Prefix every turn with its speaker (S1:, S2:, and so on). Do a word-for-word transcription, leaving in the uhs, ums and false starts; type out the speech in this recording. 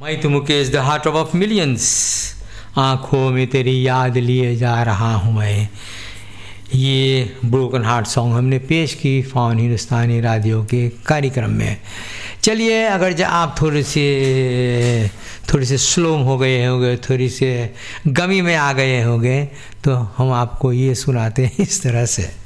S1: तो Mukesh the heart of millions, आँखों में तेरी याद लिए जा रहा हूँ मैं। ये ब्रोकन हार्ट सॉन्ग हमने पेश की फ़ॉन हिंदुस्तानी रेडियो के कार्यक्रम में। चलिए, अगर जब आप थोड़े से थोड़े से स्लो हो गए होंगे, थोड़ी से गमी में आ गए होंगे, तो हम आपको ये सुनाते हैं इस तरह से।